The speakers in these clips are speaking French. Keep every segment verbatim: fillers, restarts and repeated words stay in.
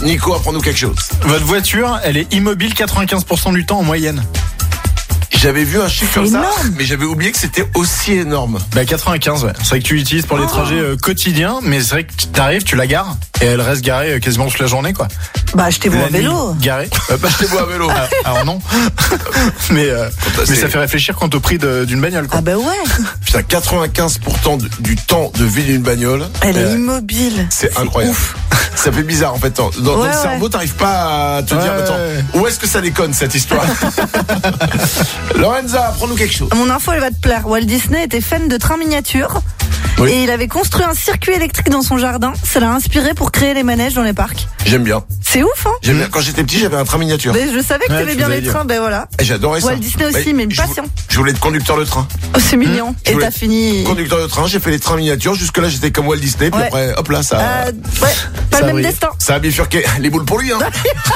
Nico, apprends-nous quelque chose. Votre voiture, elle est immobile quatre-vingt-quinze pour cent du temps en moyenne. J'avais vu un chiffre C'est comme énorme. ça, mais j'avais oublié que c'était aussi énorme. Bah quatre-vingt-quinze, ouais. C'est vrai que tu l'utilises pour les Oh. trajets euh, quotidiens, mais c'est vrai que tu t'arrives, tu la gares et elle reste garée euh, quasiment toute la journée, quoi. Bah, achetez-vous La un vélo. nuit, garée. Euh, bah, je te vois à vélo. Ah, alors non. mais euh, mais c'est- ça fait réfléchir quant au prix de- d'une bagnole, quoi. Ah bah ouais, Putain, quatre-vingt-quinze pour cent de- du temps de vie d'une bagnole, elle est Ouais. immobile. c'est incroyable. Ouf. Ça fait bizarre en fait. Dans, dans Ouais, le ouais. cerveau, t'arrives pas à te Ouais, dire, attends, ouais. où est-ce que ça déconne cette histoire? Lorenza, apprends-nous quelque chose. Mon info, elle va te plaire. Walt Disney était fan de trains miniatures. Oui. Et il avait construit un circuit électrique dans son jardin. Ça l'a inspiré pour créer les manèges dans les parcs. J'aime bien. C'est ouf, hein? J'aime bien. Quand j'étais petit, j'avais un train miniature. Mais je savais que Ouais, t'aimais tu bien nous les avais dit. trains, ben voilà. Et j'adorais ça. Walt Disney aussi, Ouais, mais je vou- patient. Je voulais être conducteur de train. Oh, c'est mignon. Je Et voulais- t'as fini. Conducteur de train, j'ai fait les trains miniatures. Jusque-là, j'étais comme Walt Disney. Puis Ouais. après, hop là, ça. Euh, ouais, pas Ça le même brille. destin. Ça a bifurqué les boules pour lui, hein.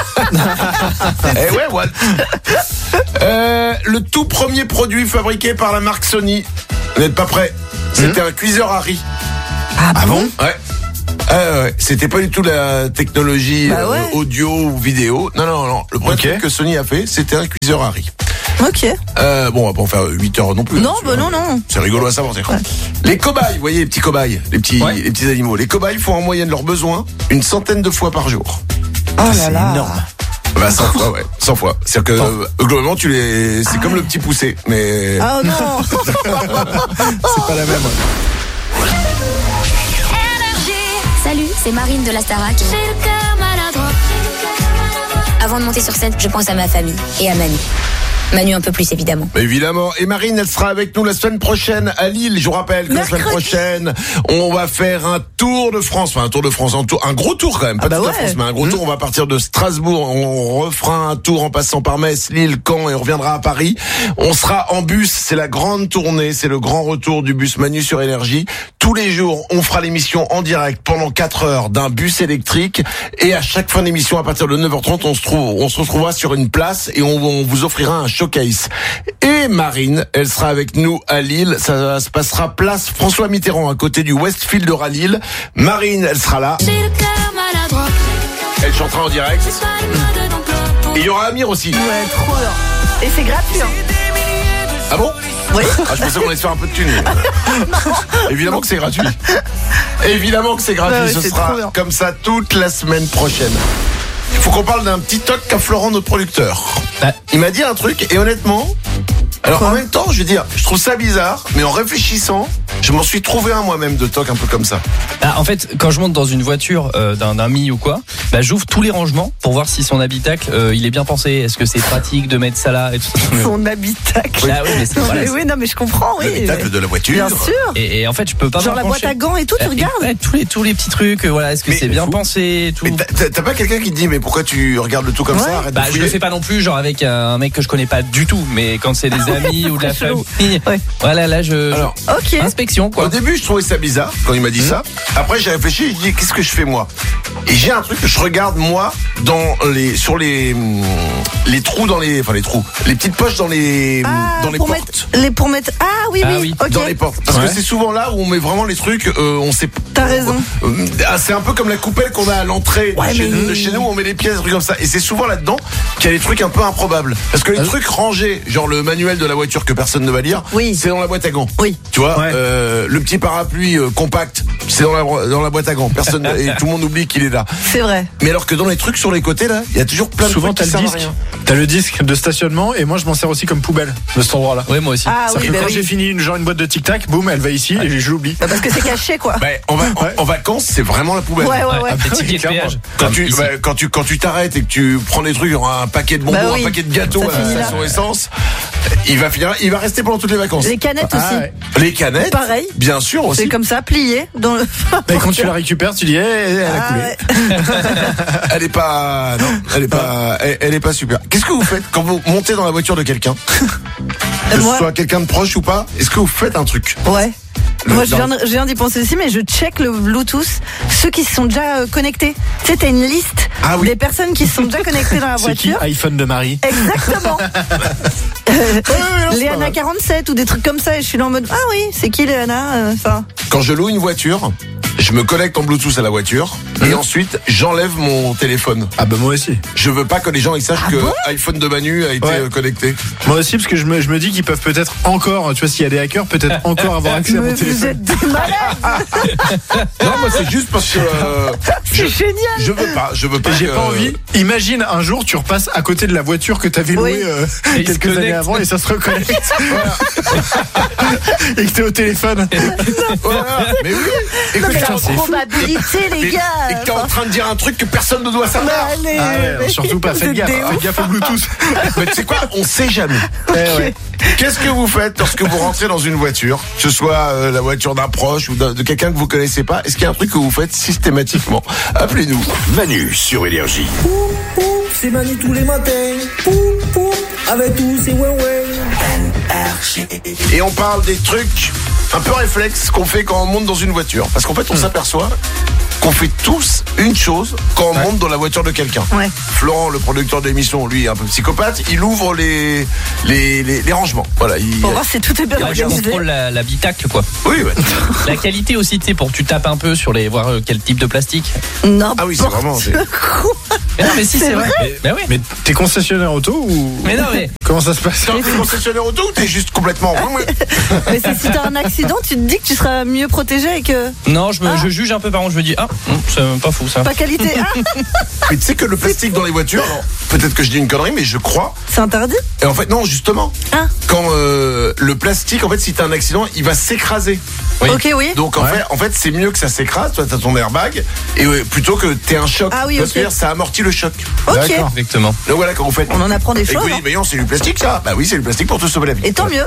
Eh ouais, Walt. Euh, le tout premier produit fabriqué par la marque Sony. Vous n'êtes pas prêts? C'était un cuiseur à riz. Ah bon? Ouais. Ah ouais, c'était pas du tout la technologie Bah ouais. euh, audio ou vidéo. Non, non, non. Le premier Ok. truc que Sony a fait, c'était un cuiseur à riz. Ok. Euh, bon, on va pas en faire huit heures non plus. Non, là-dessus, bah hein. non, non. C'est rigolo à savoir. c'est- Les cobayes, vous voyez les petits cobayes, les petits, Ouais. les petits animaux. Les cobayes font en moyenne leurs besoins une centaine de fois par jour. Oh là c'est là. énorme. Bah cent fois, ouais, cent fois. C'est-à-dire que euh, globalement, tu les, c'est comme le petit poussé, mais Ah non. C'est pas la même. ouais. Salut, c'est Marine de la Starac. Avant de monter sur scène, je pense à ma famille et à Manu. Manu un peu plus évidemment. Bah, évidemment. Et Marine, elle sera avec nous la semaine prochaine à Lille. Je vous rappelle que la semaine Mercredi. prochaine, on va faire un tour de France. Enfin, un tour de France, un, tour, un gros tour quand même. Pas Ah bah toute la ouais. France, mais un gros tour. On va partir de Strasbourg. On refera un tour en passant par Metz, Lille, Caen et on reviendra à Paris. On sera en bus. C'est la grande tournée. C'est le grand retour du bus Manu sur Énergie. Tous les jours, on fera l'émission en direct pendant quatre heures d'un bus électrique. Et à chaque fin d'émission, à partir de neuf heures trente, on se trouve, on se retrouvera sur une place et on, on vous offrira un showcase. Et Marine, elle sera avec nous à Lille. Ça se passera place François Mitterrand à côté du Westfield à Lille. Marine, elle sera là. Elle chantera en direct. Et il y aura Amir aussi. Ouais, trop bien. Et c'est gratuit, hein. Ah bon? Oui. Ah, je pensais qu'on allait se faire un peu de thune. Évidemment que c'est gratuit. Évidemment que c'est gratuit. Bah ouais, Ce c'est sera trop bien. comme ça toute la semaine prochaine. Il faut qu'on parle d'un petit toc qu'a Florent, notre producteur. Ah. Il m'a dit un truc et honnêtement, alors Quoi en même temps, je veux dire, je trouve ça bizarre, mais en réfléchissant, je m'en suis trouvé un moi-même de toc un peu comme ça. Ah, en fait, quand je monte dans une voiture euh, d'un ami ou quoi, bah, j'ouvre tous les rangements pour voir si son habitacle euh, il est bien pensé. Est-ce que c'est pratique de mettre ça là et tout ça. Son habitacle. Ah oui, mais c'est Non, voilà, mais c'est- oui, non, mais je comprends, oui. L'habitacle de la voiture. Bien sûr. Et, et en fait, je peux pas Genre m'en la boîte pencher. à gants et tout, tu Euh, regardes. ouais, tous les tous les petits trucs. euh, Voilà, est-ce que Mais c'est c'est bien fou. pensé et tout. Mais t'as- t'as t'as pas quelqu'un qui te dit, mais pourquoi tu regardes le tout comme Ouais. ça? Arrête Bah, de je fouiller. le fais pas non plus, genre avec un mec que je connais pas du tout, mais quand c'est des amis ou de la Très chelou. famille, Ouais. voilà, là je. Alors, Ok. inspection quoi. au début, je trouvais ça bizarre quand il m'a dit ça. Après, j'ai réfléchi et je dis, qu'est-ce que je fais moi? Et j'ai un truc que je regarde moi dans les, sur les, hum, les trous dans les, enfin les trous, les petites poches dans les, Ah, dans les pour portes. mettre, les, pour mettre, ah oui, Ah oui, oui, ok. Dans les portes. Parce Ouais. que c'est souvent là où on met vraiment les trucs, euh, on sait. T'as raison. Euh, ah, c'est un peu comme la coupelle qu'on a à l'entrée de, Ouais, chez, mais- de chez nous, on met les pièces, des trucs comme ça. Et c'est souvent là-dedans qu'il y a des trucs un peu improbables. Parce que les trucs rangés, genre le manuel de la voiture que personne ne va lire, Oui. c'est dans la boîte à gants. Oui. Tu vois, Ouais. euh, le petit parapluie euh, compact, c'est dans la, dans la boîte à gants. Personne et tout le monde oublie qu'il est là. C'est vrai. Mais alors que dans les trucs sur les côtés là, il y a toujours plein de Souvent, trucs t'as qui le servent à disque. rien. T'as le disque de stationnement et moi, je m'en sers aussi comme poubelle de cet endroit-là. Ouais, moi aussi. Ah C'est-à-dire oui, que bah quand oui. j'ai fini une, genre une boîte de tic-tac, boum, elle va ici et je l'oublie. Bah, parce que c'est caché, quoi. Bah, en, va- en- Ouais. en vacances, c'est vraiment la poubelle. Ouais, ouais, ouais. Un petit ticket de clairement. péage. Quand Comme tu, ici. bah, quand tu quand tu t'arrêtes et que tu prends des trucs, genre un paquet de bonbons, Bah oui. un paquet de gâteaux Ça à la finit là. station essence, il va finir, il va rester pendant toutes les vacances. Les canettes Ah, aussi. ouais. Les canettes, Pareil. bien sûr aussi. C'est comme ça, plié dans le. Et quand tu la récupères, tu dis, eh, elle a Ah, coulé. ouais. Elle est pas, non, elle est pas, elle, elle est pas super. Qu'est-ce que vous faites quand vous montez dans la voiture de quelqu'un, que ce Moi- soit quelqu'un de proche ou pas? Est-ce que vous faites un truc? Ouais. Le- Moi, je dans- viens, de- je viens d'y penser aussi, mais je check le Bluetooth. Ceux qui se sont déjà euh, connectés. Tu sais, t'as une liste Ah oui. des personnes qui se sont déjà connectées dans la C'est qui voiture. iPhone de Marie. Exactement. Euh, ouais, non, c'est pas Léana mal. quarante-sept ou des trucs comme ça. Et je suis là en mode, ah oui, c'est qui Léana? Euh, Enfin, Quand je loue une voiture, je me connecte en Bluetooth à la voiture et ensuite j'enlève mon téléphone. Ah bah moi aussi. Je veux pas que les gens ils sachent Ah que bon iPhone de Manu a été Ouais. euh, connecté. Moi aussi, parce que je me, je me dis qu'ils peuvent peut-être encore, tu vois, s'il y a des hackers, peut-être encore avoir accès à Mais mon vous téléphone. êtes des malades. Non, moi c'est juste parce que euh, je, C'est génial. je veux pas, je veux pas. Et j'ai que- pas envie. Imagine un jour, tu repasses à côté de la voiture que t'avais Oui. louée euh, Et il se quelques années connecte. avant et ça se reconnecte. Et que t'es au téléphone. Voilà. Mais oui. Et Non, que mais t'es la en- probabilité, les et- gars. et que t'es en train de dire un truc que personne ne doit Mais savoir. allez. Ah ouais, mais surtout pas, vous faites êtes gaffe, des faites ouf. gaffe au Bluetooth. Mais tu sais quoi, on sait jamais. Eh ouais. Qu'est-ce que vous faites lorsque vous rentrez dans une voiture, que ce soit euh, la voiture d'un proche ou de, de quelqu'un que vous connaissez pas? Est-ce qu'il y a un truc que vous faites systématiquement? Appelez-nous. Manu sur Énergie. C'est Manu tous les matins. Poup, poup, avec tous ces ouais ouais. Et on parle des trucs un peu réflexes qu'on fait quand on monte dans une voiture. Parce qu'en fait, on s'aperçoit qu'on fait tous une chose quand on monte dans la voiture de quelqu'un. Ouais. Florent, le producteur de l'émission, lui, est un peu psychopathe. Il ouvre les les, les, les rangements. Voilà. Il... Pour voir si tout est bien Moi, je organisé. contrôle la- l'habitacle, quoi. Oui, ouais. La qualité aussi, tu sais, pour que tu tapes un peu sur les, voir euh, quel type de plastique. Non. Ah oui, c'est vraiment. c'est- Mais non, mais si, C'est c'est vrai. Mais oui. Mais t'es concessionnaire auto ou Mais non, mais. comment ça se passe? T'es un concessionnaire auto ou t'es juste complètement. Mais c'est si t'as un accident, tu te dis que tu seras mieux protégé avec euh, Non, je, me, Ah. je juge un peu par contre. Je me dis, ah, hum, c'est pas fou ça. pas qualité. Ah, Mais tu sais que le plastique dans les voitures, alors, peut-être que je dis une connerie, mais je crois. c'est interdit. Et en fait, non, justement. Ah. Quand euh, le plastique, en fait, si t'as un accident, il va s'écraser. Oui. Ok, oui. Donc en Ouais. fait, en fait, c'est mieux que ça s'écrase. Toi, t'as ton airbag, et ouais, plutôt que t'aies un choc. Ah oui, Tu vois ok. ce que je veux dire, ça amortit le choc. Ok. D'accord. Exactement. Donc voilà, quand vous faites. On en apprend des Et choses. oui, hein. mais non, c'est du plastique, ça. Bah oui, c'est du plastique pour te sauver la vie. Et tant mieux.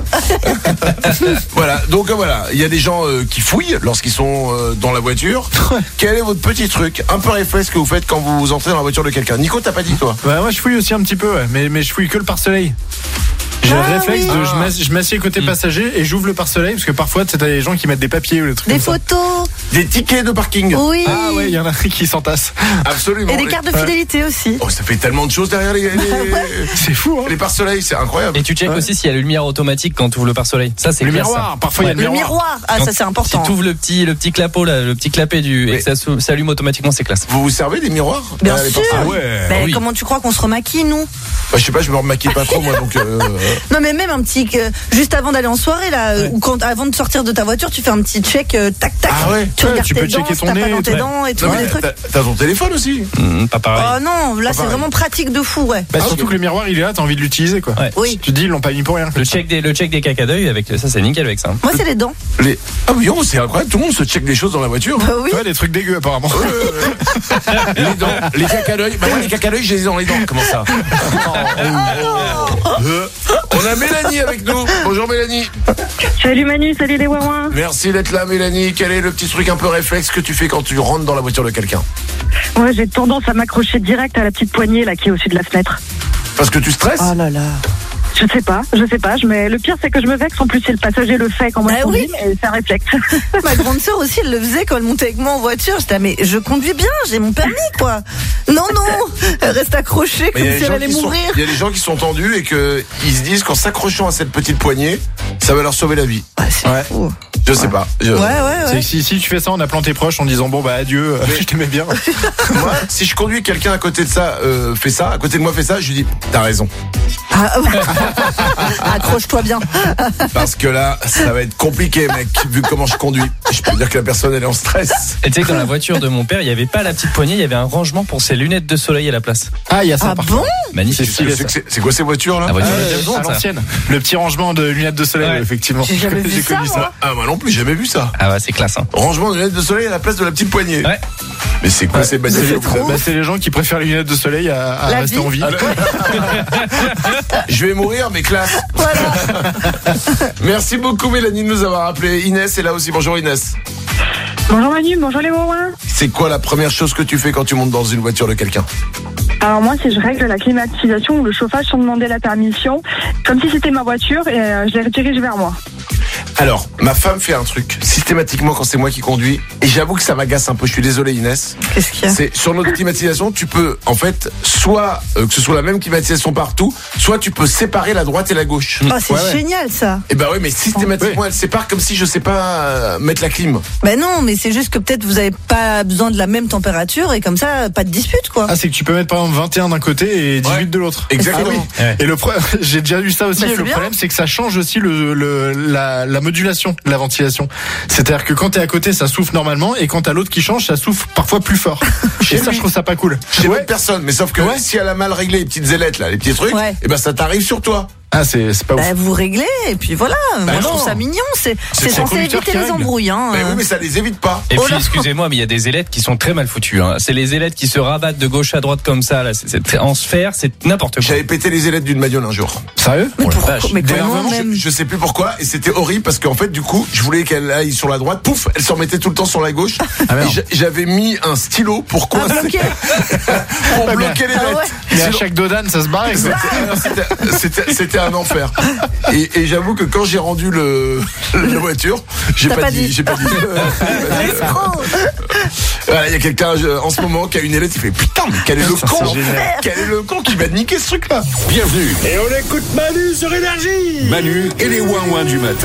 Voilà. Donc euh, voilà, il y a des gens euh, qui fouillent lorsqu'ils sont euh, dans la voiture. Quel est votre petit truc, un peu réflexe que vous faites quand vous entrez dans la voiture de quelqu'un? Nico, t'as pas dit toi? Bah moi je fouille aussi un petit peu, ouais. mais, mais je fouille que le pare-soleil. J'ai Ah le réflexe oui. de je m'ass- je m'assieds côté passager et j'ouvre le pare-soleil parce que parfois tu sais, t'as des gens qui mettent des papiers ou des trucs Des comme ça. photos. Des tickets de parking. Oui. Ah ouais, il y en a qui s'entassent. Absolument. Et des cartes de fidélité aussi. Oh, ça fait tellement de choses derrière les, les, C'est fou, hein. les pare-soleils, c'est incroyable. Et tu checkes Ouais. aussi s'il y a la lumière automatique quand tu ouvres le pare-soleil. Ça, c'est Le classe, miroir, ça. parfois il y a Ouais. le Le miroir. miroir. Ah, Quand- ça c'est important. Si tu ouvres le petit, le petit clapot, là, le petit clapet du, et Oui. que ça s'ou- s'allume automatiquement, c'est classe. Vous vous servez des miroirs Bien derrière les sûr. pare-soleils? Ah ouais. Ben, oui. Comment tu crois qu'on se remaquille, nous? Bah, je sais pas, je me remaquille pas trop moi, donc. Euh, Non, mais même un petit. euh, juste avant d'aller en soirée, là, euh, ou quand, avant de sortir de ta voiture, tu fais un petit check, euh, tac, tac. Ah ouais. Tu Ouais, regardes tu tes peux dents, checker si ton t'as pas nez dans et tes tout. dents et tout, non, des mais trucs. t'as, t'as ton téléphone aussi. Hum, pas pareil. Oh non, là, c'est pareil. vraiment pratique de fou, ouais. Bah, Ah, surtout ok. que le miroir il est là, t'as envie de l'utiliser quoi. Ouais. Oui. Tu te dis ils l'ont pas mis pour rien. Le check des, le check des caca d'œil avec ça, c'est nickel avec ça. Moi, c'est les dents. Les... Ah oui, oh, c'est incroyable, tout le monde se check des choses dans la voiture. Bah oui. Ouais, des trucs dégueux apparemment. Les dents, les caca d'œil. Bah moi, les caca d'œil, j'ai les dans les dents. Comment ça? Euh, On a Mélanie avec nous. Bonjour Mélanie. Salut Manu, salut les Wawins. Merci d'être là Mélanie. Quel est le petit truc un peu réflexe que tu fais quand tu rentres dans la voiture de quelqu'un? Ouais, j'ai tendance à m'accrocher direct à la petite poignée là qui est au-dessus de la fenêtre. Parce que tu stresses? Oh là là. Je sais pas, je sais pas. Je mets... Le pire c'est que je me vexe. En plus, c'est le passager le fait quand moi Bah je conduis, oui. mais c'est un réflexe. Ma grande sœur aussi, elle le faisait quand elle montait avec moi en voiture. J'étais, ah, mais je conduis bien, j'ai mon permis, quoi. Non, non, elle reste accrochée Mais comme il y a si des elle gens allait qui sont- mourir. il y a des gens qui sont tendus et que ils se disent qu'en s'accrochant à cette petite poignée, ça va leur sauver la vie. Ah, c'est Ouais. fou. Je sais pas. Je- Ouais, ouais, C'est ouais. que si, si tu fais ça en appelant tes proches en disant bon bah adieu, euh, je t'aimais bien. Moi, si je conduis quelqu'un à côté de ça, euh, fait ça, à côté de moi fait ça, je lui dis t'as raison. Ah, ouais. Accroche-toi bien. Parce que là, ça va être compliqué, mec, vu comment je conduis. Je peux dire que la personne elle est en stress. Et tu sais que dans la voiture de mon père, il y avait pas la petite poignée, il y avait un rangement pour ses lunettes de soleil à la place. Ah il y a ça Ah parfois. bon? Magnifique. C'est stylé, C'est, ça. c'est- c'est quoi ces voitures là? La voiture de Ah, James Bond, à ça. l'ancienne. Le petit rangement de lunettes de soleil, Ouais. effectivement. J'ai jamais vu ça, connu moi. Ah moi non plus, j'ai jamais vu ça. Ah ouais, c'est classe. Hein. Rangement de lunettes de soleil à la place de la petite poignée. Ouais. Mais c'est quoi ces C'est bagnoles les, que vous avez? bah, c'est les gens qui préfèrent les lunettes de soleil à, à La rester vie. en vie. Je vais mourir, mais classe. Voilà. Merci beaucoup Mélanie de nous avoir appelé. Inès est là aussi. Bonjour Inès. Bonjour Manu, bonjour les Wawins. C'est quoi la première chose que tu fais quand tu montes dans une voiture de quelqu'un? Alors moi, c'est je règle la climatisation ou le chauffage sans demander la permission, comme si c'était ma voiture et euh, je les redirige vers moi. Alors, ma femme fait un truc systématiquement quand c'est moi qui conduis, et j'avoue que ça m'agace un peu. Je suis désolé, Inès. Qu'est-ce qu'il y a? C'est sur notre climatisation, tu peux en fait soit euh, que ce soit la même climatisation partout, soit tu peux séparer la droite et la gauche. Ah, c'est Ouais, ouais. génial ça. Et bah oui, mais systématiquement elle sépare comme si je sais pas euh, mettre la clim. Ben non, mais c'est juste que peut-être vous avez pas besoin de la même température et comme ça, pas de dispute quoi. Ah, c'est que tu peux mettre par exemple vingt et un d'un côté et dix-huit Ouais. de l'autre. Exactement. Ah oui. Ouais. Et le pro- j'ai déjà vu ça aussi. Bah, et c'est le bien. problème, c'est que ça change aussi le, le la, la modulation de la ventilation. C'est-à-dire que quand t'es à côté, ça souffle normalement, et quand t'as l'autre qui change, ça souffle parfois plus fort. Chez Et ça, lui. je trouve ça pas cool. Chez Ouais. l'autre personne, mais sauf que Ouais. si elle a mal réglé les petites ailettes là, les petits trucs, Ouais. et ben ça t'arrive sur toi. Ah, c'est c'est pas ouf. Bah, vous réglez et puis voilà. Moi je non. trouve ça mignon. C'est C'est c'est le censé conducteur éviter qui les règle. embrouilles. Hein. Mais oui, mais ça les évite pas. Et Oh puis, là. excusez-moi, mais il y a des ailettes qui sont très mal foutues. Hein. C'est les ailettes qui se rabattent de gauche à droite comme ça. Là, c'est, c'est en sphère, c'est n'importe quoi. J'avais pété les ailettes d'une bagnole un jour. Sérieux? Mais Oh la pourquoi vache. Mais D'ailleurs, comment vraiment, même Je sais plus pourquoi, et c'était horrible parce qu'en fait du coup je voulais qu'elle aille sur la droite, pouf, elle se remettait tout le temps sur la gauche. Ah, merde. Et j'a- j'avais mis un stylo pour Ah, coincer, bloqué. pour Ah, bloquer les Ah lettres. ouais. Mais à Sinon- chaque dodane, ça se barrait. quoi. Alors, c'était- c'était c'était un enfer. Et, et j'avoue que quand j'ai rendu le la voiture, j'ai T'as pas, pas dit, dit. j'ai pas dit. L'escroc. Voilà, il y a quelqu'un euh, en ce moment qui a une ailette, il fait putain, mais quel est le Ça, con, c'est génial. quel est le con qui va niquer ce truc-là. Bienvenue, Et on écoute Manu sur Énergie. Manu et les ouin-ouin du matin.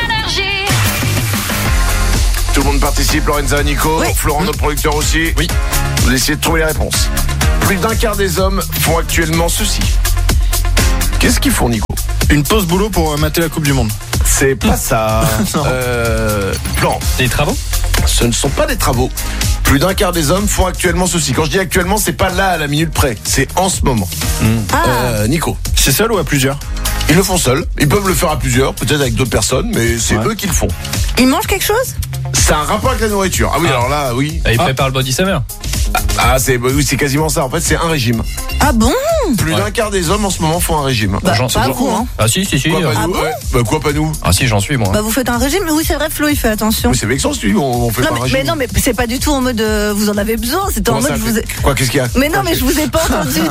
Tout le monde participe, Lorenza, Nico, Oui. Florent, notre producteur aussi. Oui. Vous essayez de trouver les réponses. Plus d'un quart des hommes font actuellement ceci. Qu'est-ce qu'ils font, Nico? Une pause boulot pour euh, mater la Coupe du Monde. C'est pas ça. euh, plan. Des travaux? Ce ne sont pas des travaux. Plus d'un quart des hommes font actuellement ceci. Quand je dis actuellement, c'est pas là à la minute près. C'est en ce moment. Ah. Euh, Nico. C'est seul ou à plusieurs? Ils le font seuls. Ils peuvent le faire à plusieurs, peut-être avec d'autres personnes, mais c'est Ouais. eux qui le font. Il mange quelque chose? C'est un rapport avec la nourriture. Ah oui, Ah. alors là, oui. Ah, il Ah, prépare le body summer. ah, c'est oui, c'est quasiment ça. En fait, c'est un régime. Ah bon? Plus Ouais. d'un quart des hommes en ce moment font un régime. Bah, J'en- pas j'en- vous, hein. Ah si, si, si. Quoi pas euh, nous bon ouais. Bah quoi pas nous? Ah si, j'en suis moi. Bah vous faites un régime? Oui c'est vrai, Flo il fait attention. Oui, c'est vexant si tu dis, on, on fait Non pas un mais, régime. mais non mais c'est pas du tout en mode euh, vous en avez besoin, c'était en Comment mode ça, vous. fait- Quoi, qu'est-ce qu'il y a? Mais non mais je vous ai pas entendu dire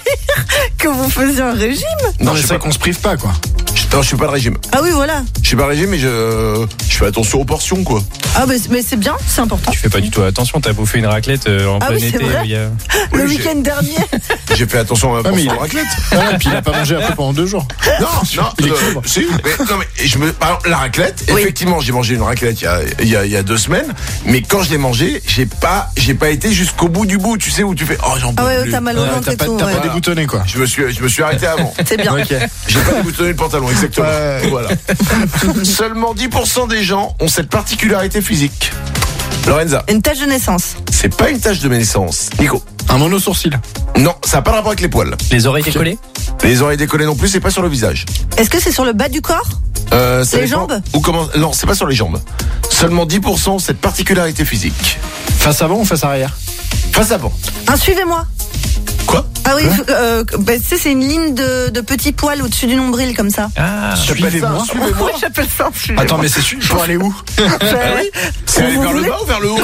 que vous faisiez un régime. Non, mais je sais c'est pas. qu'on se prive pas, quoi. Je- Non, je suis pas de régime. Ah oui voilà. Je suis pas de régime, mais je, je fais attention aux portions, quoi. Ah mais, mais c'est bien, c'est important. Tu fais pas du tout attention, t'as bouffé une raclette euh, en Ah plein oui, c'est été. vrai. il y a- Le Oui, j'ai- week-end dernier. J'ai fait attention à ma Ah, mais portion il- de raclette. Ah, et puis il a pas mangé après pendant deux jours. Non, non, Il est euh, sobre. si, mais, non, mais je me, par exemple, la raclette, Oui. effectivement, j'ai mangé une raclette il y a, il y a, il y a deux semaines, mais quand je l'ai mangée, j'ai pas, j'ai pas été jusqu'au bout du bout, tu sais, où tu fais, oh, j'en peux Ah ouais, plus. t'as mal au Ouais, ventre t'as et pas, tout. t'as ouais. pas déboutonné, quoi. Je me suis, je me suis arrêté avant. C'est bien. Ok. J'ai pas déboutonné le pantalon, exactement. Ouais. Voilà. Seulement dix pour cent des gens ont cette particularité physique. Lorenza, Une tache de naissance. c'est pas une tache de naissance. Nico. Un mono-sourcil. Non, ça n'a pas de rapport avec les poils. Les oreilles décollées? Les oreilles décollées non plus, c'est pas sur le visage. Est-ce que c'est sur le bas du corps? Euh, ça Les dépend- jambes Ou comment Non, c'est pas sur les jambes. Seulement dix pour cent ont cette particularité physique. Face avant ou face arrière? Face avant. Un suivez-moi. Quoi? Ah oui, euh, bah, tu sais c'est une ligne de, de petits poils au-dessus du nombril comme ça. Ah, Suivez-moi. Suivez-moi. Oui, j'appelle ça un suivez-moi. Attends, mais c'est su- pour aller où? C'est aller Vous vers le voulez bas ou vers le haut?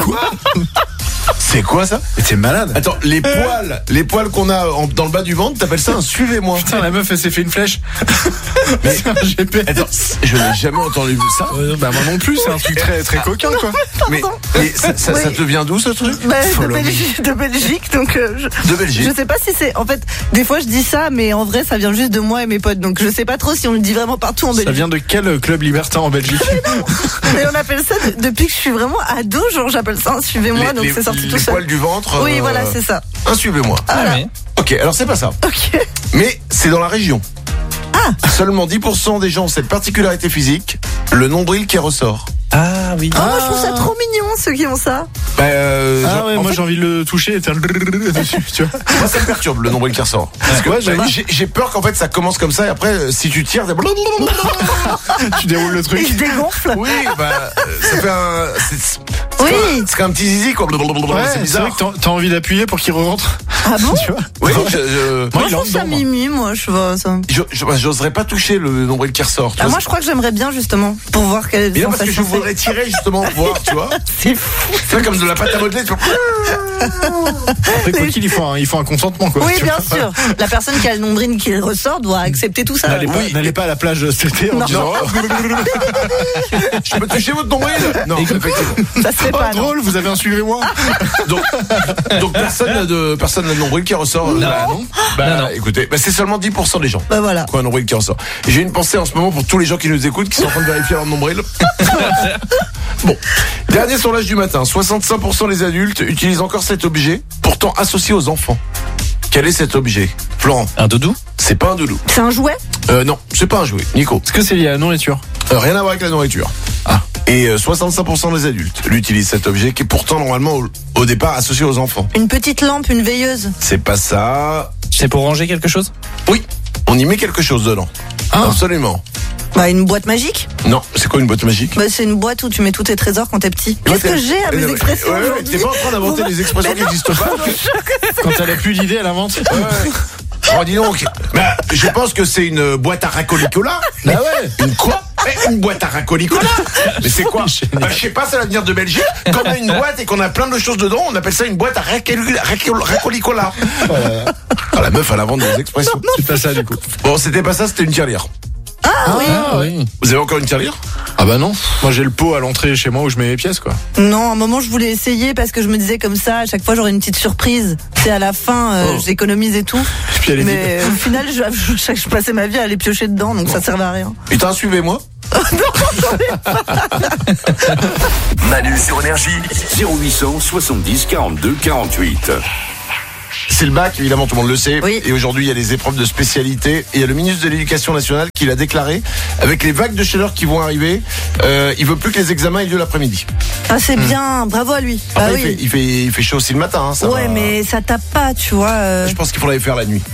C'est quoi ça? Mais t'es malade. Attends, les poils, les poils qu'on a en- dans le bas du ventre, t'appelles ça un suivez-moi? Putain, la meuf, elle s'est fait une flèche. C'est un G P. Attends, je n'ai jamais entendu ça. Euh, bah moi non plus, c'est un truc très très coquin, quoi. Mais, mais ça, ça- ça Oui. te vient d'où ce truc? Bah, de, Follow me. Belgique, de Belgique, donc euh, je, De Belgique. je sais pas si c'est. En fait, des fois je dis ça, mais en vrai ça vient juste de moi et mes potes, donc je sais pas trop si on le dit vraiment partout en Ça Belgique. vient de quel club libertin en Belgique? Et on appelle ça de- depuis que je suis vraiment ado, genre j'appelle ça un suivez-moi, Les- donc les- c'est sorti tout Les seul. poils du ventre. Oui, euh, voilà, c'est ça. Un suivez-moi. ah, oui. Ok, alors c'est pas ça. Ok. Mais c'est dans la région. Ah. Seulement dix pour cent des gens ont cette particularité physique, le nombril qui ressort. Ah oui. Oh, moi je trouve ça trop mignon ceux qui ont ça. Bah, euh, Ah genre, ouais, en moi fait, j'ai envie de le toucher et faire le dessus, tu vois. moi, ça me perturbe le nombril qui ressort. Parce que Ouais, j'aime bah, pas. j'ai j'ai peur qu'en fait ça commence comme ça et après euh, si tu tires, c'est- Tu déroules le Il truc. se dégonfle. oui, bah euh, ça fait un. c'est- Oui. C'est comme un petit zizi, quoi. Ouais, c'est c'est bizarre. vrai que t'as- t'as envie d'appuyer pour qu'il rentre. Ah bon? Tu vois? Oui, je, je, Moi, Moi, je il est en trouve ça dedans, moi. mimi, moi, je vois ça. je- je- j'oserais pas toucher le nombril qui ressort. tu Ah, vois. moi, je crois que j'aimerais bien, justement, pour voir quelle Mais non, parce que je sensation voudrais tirer, justement, pour voir, tu vois. c'est. C'est fou. C'est comme de la pâte à modeler, tu vois. Après, quoi qu'il, il faut un, il faut un consentement, quoi. Oui, Tu bien vois. sûr. La personne qui a le nombril qui ressort doit accepter tout ça. N'allez pas, Oui. n'allez pas à la plage cet été en Non. disant Je peux toucher votre nombril? Non, effectivement. Ça se fait oh, pas, non. drôle, vous avez un suivez-moi. Donc, donc personne n'a de, personne n'a de nombril qui ressort. euh, Bah non. Bah, Non, non. écoutez, bah, c'est seulement dix pour cent des gens. Bah voilà. Quoi, un nombril qui ressort. Et j'ai une pensée en ce moment pour tous les gens qui nous écoutent, qui sont en train de vérifier leur nombril. Bon. Dernier sondage du matin. soixante-cinq pour cent des adultes utilisent encore cet objet, pourtant associé aux enfants. Quel est cet objet? Florent? Un doudou? C'est pas un doudou. C'est un jouet? Euh, non, c'est pas un jouet. Nico? Est-ce que c'est lié à la nourriture? Euh, rien à voir avec la nourriture. Ah. Et euh, soixante-cinq pour cent des adultes l'utilisent cet objet qui est pourtant normalement au, au départ associé aux enfants. Une petite lampe, une veilleuse? C'est pas ça. C'est pour ranger quelque chose? Oui, on y met quelque chose dedans. Ah. Absolument. Bah, une boîte magique? Non, c'est quoi une boîte magique? Bah, c'est une boîte où tu mets tous tes trésors quand t'es petit. Ouais, Qu'est-ce que t'es- j'ai à mes Ouais, ouais, expressions ouais, ouais, aujourd'hui? T'es pas en train d'inventer Vous des expressions qui n'existent pas. Quand elle a plus d'idées, elle invente. Ouais, ouais. Oh, dis donc. Bah, je pense que c'est une boîte à racolicola. Bah ouais. Une quoi? Eh, Une boîte à racolicola. Mais c'est quoi? Bah, je sais pas, ça va venir de Belgique. Quand on a une boîte et qu'on a plein de choses dedans, on appelle ça une boîte à racol- racol- racolicola. Ah, la meuf, elle invente des expressions. C'est pas ça, du coup. Bon, c'était pas ça, c'était une tirelire. Ah oui. Ah oui. Vous avez encore une tirelire? Ah bah non. Moi, j'ai le pot à l'entrée chez moi où je mets mes pièces, quoi. Non, à un moment, je voulais essayer parce que je me disais comme ça, à chaque fois, j'aurais une petite surprise. C'est à la fin, euh, Oh. j'économise et tout. Et puis elle est vide. Mais euh, au final, je, je, je passais ma vie à aller piocher dedans, donc ça servait à rien. Putain, suivez-moi. Manu sur Énergie, zéro huit cent soixante-dix quarante-deux quarante-huit. C'est le bac, évidemment, tout le monde le sait. Oui. Et aujourd'hui, il y a les épreuves de spécialité. Et il y a le ministre de l'Éducation nationale qui l'a déclaré. Avec les vagues de chaleur qui vont arriver, euh, il veut plus que les examens aient lieu l'après-midi. Ah, c'est bien, bravo à lui. Après, Ah il, fait, oui. il, fait, il fait chaud aussi le matin. Hein, ça Ouais, va. mais ça tape pas, tu vois. euh, Je pense qu'il faudrait faire la nuit.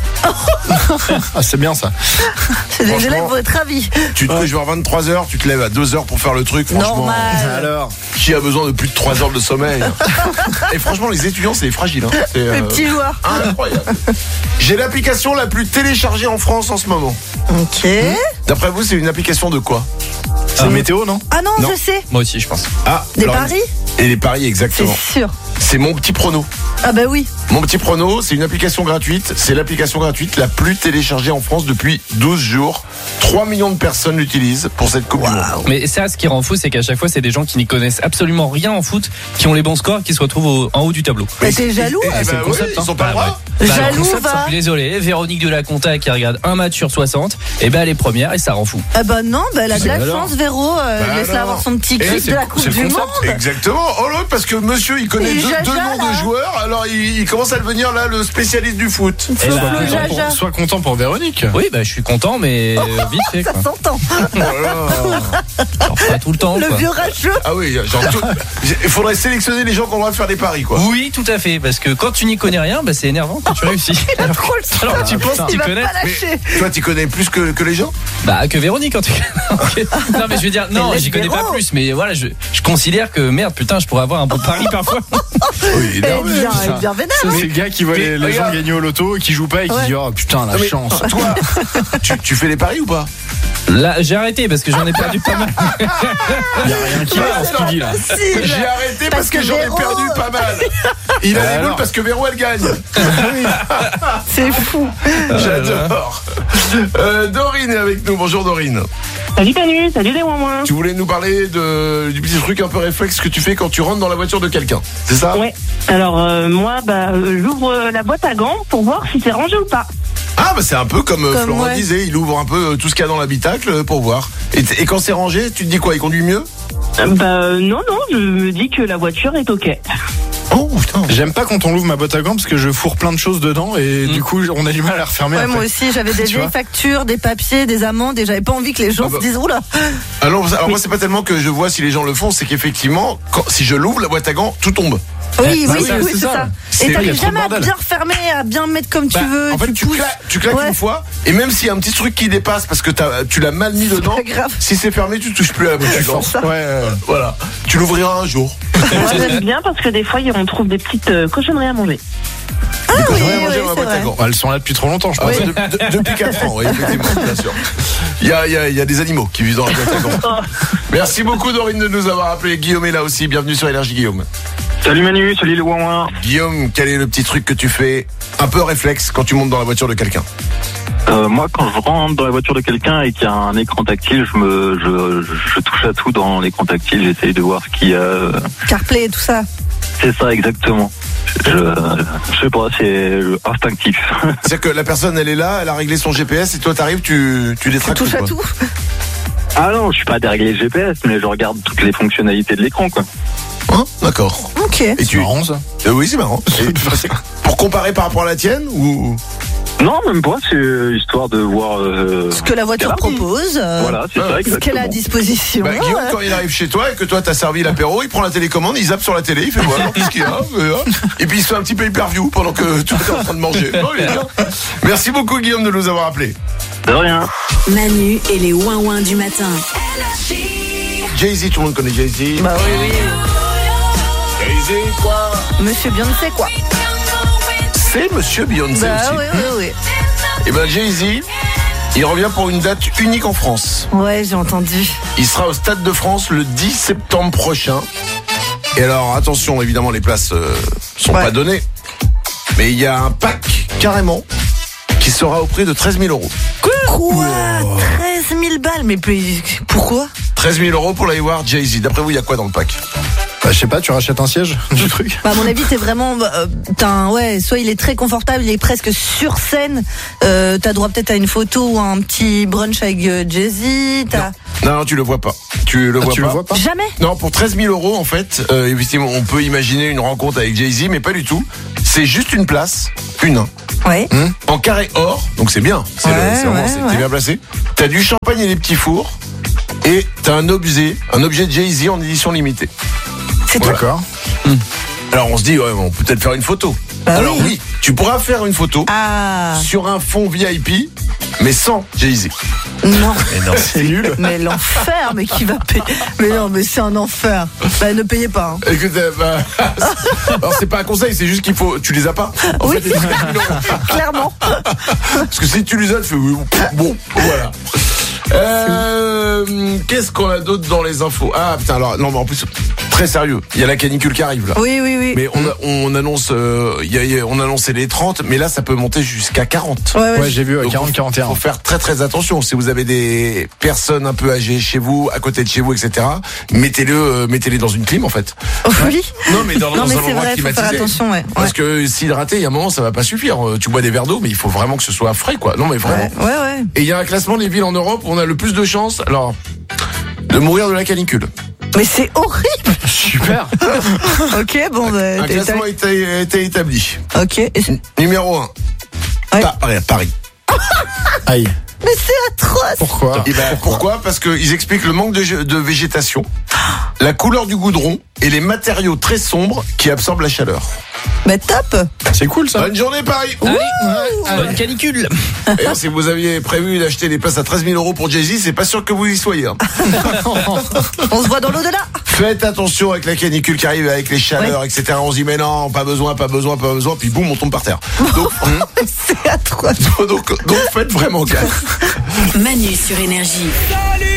Ah, c'est bien ça. c'est des franchement- élèves vont être ravis. Tu te couches vers vingt-trois heures, tu te lèves à deux heures pour faire le truc. Franchement, Normal. Alors. qui a besoin de plus de trois heures de sommeil? Et franchement, les étudiants, c'est fragile. Hein. C'est, Les euh, petits joueurs. incroyable. J'ai l'application la plus téléchargée en France en ce moment. Ok. D'après vous, c'est une application de quoi? C'est météo, non? Ah non, Non. je sais. Moi aussi, je pense. Ah, Des alors, paris? Et les paris, C'est exactement. sûr. C'est Mon Petit Prono. Ah bah oui. Mon Petit Prono, c'est une application gratuite. C'est l'application gratuite la plus téléchargée en France depuis douze jours. trois millions de personnes l'utilisent pour cette Coupe du Monde. Mais ça, ce qui rend fou, c'est qu'à chaque fois, c'est des gens qui n'y connaissent absolument rien en foot, qui ont les bons scores, qui se retrouvent au- en haut du tableau. Bah, t'es jaloux? Eh, eh, c'est bah le oui, concept, hein. ils ont pas le Bah, droit. Bah, alors, Jaloux, concept, va. je suis désolé, Véronique de la Conta qui regarde un match sur soixante, et ben elle est première et ça rend fou. Ah bah non, bah elle a de la alors. chance, Véro. Euh, Bah Laisse-la alors. avoir son petit Et kiff c'est de la le- Coupe c'est le du concept. Monde. Exactement. Oh là, parce que monsieur, il connaît Et deux, Jaja, deux noms là. de joueurs, alors il, il commence à devenir là le spécialiste du foot. Et Flo, bah, Flo, euh, Jaja. Pour- Sois content pour Véronique. Oui, bah je suis content, mais euh, vite fait. Ça Quoi. s'entend. Oh là là. Alors, pas tout le temps. Le quoi. vieux rageux. Ah oui, genre, tout- il faudrait sélectionner les gens qui ont le droit de faire des paris, quoi. Oui, tout à fait, parce que quand tu n'y connais rien, bah, c'est énervant quand tu réussis. Alors, Trop le seum. alors, tu penses que Il tu va connais pas lâcher. Toi, tu connais plus que, que les gens? Bah que Véronique en tout cas. Ok. Non mais je veux dire, non, Mais j'y connais pas Véro. plus, mais voilà, je, je considère que merde, putain, je pourrais avoir un bon pari parfois. Oui, Elle est énervé. bien, elle ça. est bien vénère. Ça, c'est le gars qui voit mais les, les gens regarde. gagner au loto et qui jouent pas et qui Ouais. dit oh putain la Non, mais chance. Toi, tu, tu fais les paris ou pas? Là, j'ai arrêté parce que j'en ai perdu pas mal. Il y a rien qui va dans ce qu'il dit là. Possible. J'ai arrêté parce, Parce que, que j'en ai Véro. perdu pas mal. Il a Bah les boules alors. parce que Véro, elle gagne. C'est fou. J'adore. Euh, Dorine est avec nous. Bonjour Dorine. Salut Manu, salut les ouin Tu voulais nous parler de, du petit truc un peu réflexe que tu fais quand tu rentres dans la voiture de quelqu'un. C'est ça? Ouais. Alors euh, moi, bah, euh, j'ouvre euh, la boîte à gants pour voir si c'est rangé ou pas. Ah bah c'est un peu comme, euh, Comme, Florent ouais. disait, il ouvre un peu euh, tout ce qu'il y a dans l'habitacle euh, pour voir. Et, t- et quand c'est rangé, tu te dis quoi? Il conduit mieux? Euh, bah euh, non, non, je me dis que la voiture est ok. Oh putain. J'aime pas quand on ouvre ma boîte à gants parce que je fourre plein de choses dedans et du coup on a du mal à la refermer. Ouais, après. moi aussi, j'avais des Tu vieilles vois factures, des papiers, des amendes et j'avais pas envie que les gens Ah bah. se disent oula. Alors, alors moi c'est pas tellement que je vois si les gens le font, c'est qu'effectivement, quand, si je l'ouvre la boîte à gants, tout tombe. Oui, Bah oui, oui, oui, c'est c'est ça. ça. C'est- Et il y a t'arrives trop de jamais à bordel. bien refermer, à bien mettre comme tu Bah, veux. en fait, tu, pousses. claques, tu claques Ouais. une fois, et même s'il y a un petit truc qui dépasse parce que t'as- tu l'as mal mis dedans, pas grave. si c'est fermé, tu touches plus à la voiture. ça. Ouais, ouais. Voilà. Tu l'ouvriras un jour. Moi, j'aime bien parce que des fois, on trouve des petites euh, cochonneries à manger. Ah oui, J'aurais oui, mangé c'est dans la boîte à vrai. gants. Bah, elles sont là depuis trop longtemps, je Ah, pense. de- de- depuis quatre ans, oui, effectivement, bien sûr. Il y a, il y, a, il y a des animaux qui vivent dans la boîte à gants. Merci beaucoup, Dorine, de nous avoir appelé. Guillaume est là aussi. Bienvenue sur Énergie, Guillaume. Salut Manu, salut le ouin. Guillaume, quel est le petit truc que tu fais un peu réflexe quand tu montes dans la voiture de quelqu'un? Euh, moi, quand je rentre dans la voiture de quelqu'un et qu'il y a un écran tactile, je me, je, je touche à tout dans l'écran tactile. J'essaye de voir ce qu'il y a. euh, CarPlay et tout ça. C'est ça, exactement. Je, je sais pas, c'est instinctif. C'est-à-dire que la personne, elle est là, elle a réglé son G P S et toi, t'arrives, tu, tu Tu détraques touches à quoi. tout. Ah non, je suis pas à dérégler le G P S, mais je regarde toutes les fonctionnalités de l'écran, quoi. Hein, d'accord. Ok. Et C'est tu... marrant, ça. Euh, oui, c'est marrant. Et- pour comparer par rapport à la tienne ou Non, même pas, c'est histoire de voir. Euh, Ce que la voiture qu'elle a. propose. euh, Voilà, c'est Ah, ça, Ce exactement. qu'elle a à disposition. bah, Guillaume, euh, quand il arrive chez toi et que toi t'as servi l'apéro, il prend la télécommande, il zappe sur la télé, il fait voilà, qu'est-ce qu'il y a, euh, et puis il se fait un petit pay-per-view pendant que tout est en train de manger. Non, il est bien. Merci beaucoup Guillaume de nous avoir appelé. De rien. Manu et les ouin-ouin du matin. Jay-Z, tout le monde connaît Jay-Z. Bah oui, oui. Jay-Z quoi? Monsieur Beyoncé, quoi. C'est Monsieur Beyoncé Bah aussi. oui, oui, oui. Et ben Jay-Z, il revient pour une date unique en France. Ouais, j'ai entendu. Il sera au Stade de France le dix septembre prochain. Et alors, attention, évidemment, les places euh, sont Ouais. pas données. Mais il y a un pack, carrément, qui sera au prix de treize mille euros. Quoi treize mille balles, mais puis, pourquoi? treize mille euros pour aller voir Jay-Z. D'après vous, il y a quoi dans le pack? Bah, je sais pas, tu rachètes un siège du truc. Bah, à mon avis, t'es vraiment, euh, t'as un- ouais, soit il est très confortable, il est presque sur scène. Euh, t'as droit peut-être à une photo ou à un petit brunch avec euh, Jay-Z. T'as Non, non, tu le vois pas. Tu le Ah, vois tu pas. le vois pas? jamais. Non, pour treize mille euros, en fait, euh, effectivement, on peut imaginer une rencontre avec Jay-Z, mais pas du tout. C'est juste une place, une, Ouais. en carré or, donc c'est bien. C'est Ouais, le- c'est vraiment- ouais, c'est- ouais. t'es bien placé. T'as du champagne et des petits fours, et t'as un objet, un objet de Jay-Z en édition limitée. C'est Voilà. D'accord. Alors on se dit, ouais, on peut peut-être faire une photo. Bah Alors oui. oui, tu pourras faire une photo Ah, sur un fond V I P, mais sans Jay-Z. non. C'est nul. Mais l'enfer, mais qui va payer? Mais non, mais c'est un enfer. Bah, ne payez pas. Hein. Écoute, euh, bah, alors c'est pas un conseil, c'est juste qu'il faut, tu les as pas. En Oui. fait, les treize mille euros. Clairement. Parce que si tu les as, tu fais oui, bon, voilà. Euh, qu'est-ce qu'on a d'autre dans les infos? Ah putain, alors non, mais en plus très sérieux, il y a la canicule qui arrive là. Oui, oui, oui. Mais on, a- on annonce, euh, il y a- il y a- on annonçait les trente, mais là ça peut monter jusqu'à quarante. Ouais, ouais. Ouais, j'ai vu, Donc, quarante, faut- quarante et un. Faut faire très très attention. Si vous avez des personnes un peu âgées chez vous, à côté de chez vous, et cetera, mettez-le, euh, mettez-les dans une clim en fait. Oh, oui. Non, mais dans, Non, dans mais un c'est endroit vrai, faut faire climatisé. attention, ouais. Parce que s'hydrater, il y a un moment, ça va pas suffire. Euh, Tu bois des verres d'eau, mais il faut vraiment que ce soit frais, quoi. Non, mais vraiment. Ouais, ouais, ouais. Et il y a un classement des villes en Europe où on a le plus de chances, alors, de mourir de la canicule. Mais c'est horrible. Super. Ok, bon, bah, Un t'es- classement a été, a été établi. t'as- Ok. Et c'est- Numéro un. Ouais. Paris. Paris. Aïe. Mais c'est atroce. Pourquoi? Et ben, pourquoi? Parce qu'ils expliquent le manque de, de végétation, la couleur du goudron et les matériaux très sombres qui absorbent la chaleur. Mais top. C'est cool ça. Bonne journée Paris. Allez, bonne canicule. Et alors, si vous aviez prévu d'acheter des places à treize mille euros pour Jay-Z, c'est pas sûr que vous y soyez. Hein. On se voit dans l'au-delà. Faites attention avec la canicule qui arrive, avec les chaleurs, et cetera. On se dit mais non, pas besoin, pas besoin, pas besoin, puis boum, on tombe par terre. Donc, C'est atroce. donc, donc faites vraiment gaffe. Manu sur Énergie.